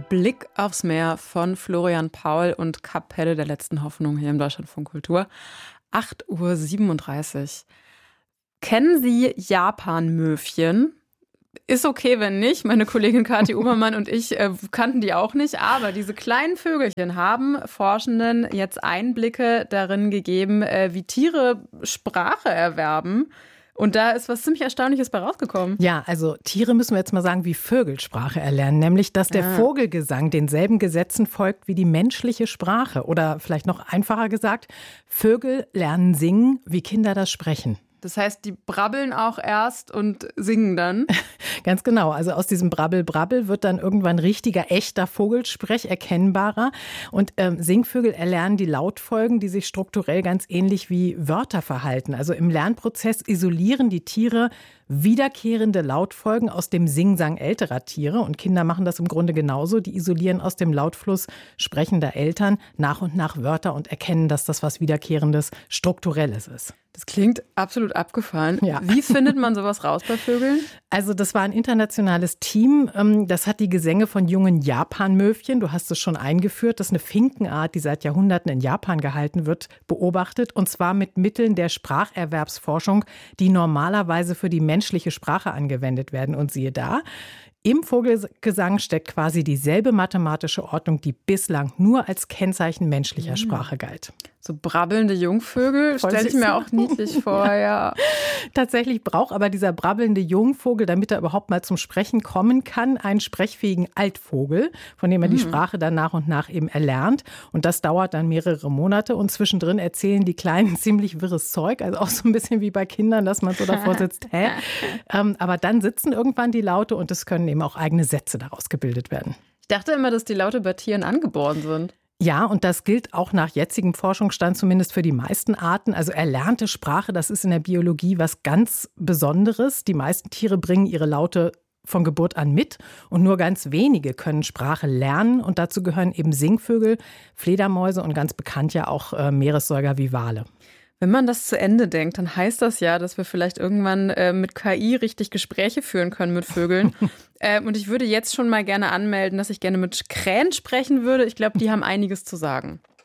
Blick aufs Meer von Florian Paul und Kapelle der letzten Hoffnung hier im Deutschlandfunk Kultur. 8:37 Uhr. Kennen Sie Japanmöwchen? Ist okay, wenn nicht. Meine Kollegin Kathi Obermann und ich kannten die auch nicht. Aber diese kleinen Vögelchen haben Forschenden jetzt Einblicke darin gegeben, wie Tiere Sprache erwerben. Und da ist was ziemlich Erstaunliches bei rausgekommen. Ja, also Tiere müssen wir jetzt mal sagen, wie Vögel Sprache erlernen. Nämlich, dass der Vogelgesang denselben Gesetzen folgt wie die menschliche Sprache. Oder vielleicht noch einfacher gesagt, Vögel lernen singen, wie Kinder das sprechen. Das heißt, die brabbeln auch erst und singen dann? Ganz genau. Also aus diesem Brabbel-Brabbel wird dann irgendwann richtiger, echter Vogelsprech erkennbarer. Und Singvögel erlernen die Lautfolgen, die sich strukturell ganz ähnlich wie Wörter verhalten. Also im Lernprozess isolieren die Tiere wiederkehrende Lautfolgen aus dem Singsang älterer Tiere. Und Kinder machen das im Grunde genauso. Die isolieren aus dem Lautfluss sprechender Eltern nach und nach Wörter und erkennen, dass das was Wiederkehrendes, Strukturelles ist. Das klingt absolut abgefahren. Ja. Wie findet man sowas raus bei Vögeln? Also das war ein internationales Team. Das hat die Gesänge von jungen Japanmöwchen, du hast es schon eingeführt, das ist eine Finkenart, die seit Jahrhunderten in Japan gehalten wird, beobachtet. Und zwar mit Mitteln der Spracherwerbsforschung, die normalerweise für die menschliche Sprache angewendet werden. Und siehe da, im Vogelgesang steckt quasi dieselbe mathematische Ordnung, die bislang nur als Kennzeichen menschlicher Sprache galt. So brabbelnde Jungvögel stelle ich mir auch niedlich vor, ja. Tatsächlich braucht aber dieser brabbelnde Jungvogel, damit er überhaupt mal zum Sprechen kommen kann, einen sprechfähigen Altvogel, von dem er die Sprache dann nach und nach eben erlernt. Und das dauert dann mehrere Monate. Und zwischendrin erzählen die Kleinen ziemlich wirres Zeug, also auch so ein bisschen wie bei Kindern, dass man so davor sitzt, hä? Aber dann sitzen irgendwann die Laute und es können eben auch eigene Sätze daraus gebildet werden. Ich dachte immer, dass die Laute bei Tieren angeboren sind. Ja, und das gilt auch nach jetzigem Forschungsstand zumindest für die meisten Arten. Also erlernte Sprache, das ist in der Biologie was ganz Besonderes. Die meisten Tiere bringen ihre Laute von Geburt an mit und nur ganz wenige können Sprache lernen. Und dazu gehören eben Singvögel, Fledermäuse und ganz bekannt ja auch Meeressäuger wie Wale. Wenn man das zu Ende denkt, dann heißt das ja, dass wir vielleicht irgendwann mit KI richtig Gespräche führen können mit Vögeln. Und ich würde jetzt schon mal gerne anmelden, dass ich gerne mit Krähen sprechen würde. Ich glaube, die haben einiges zu sagen.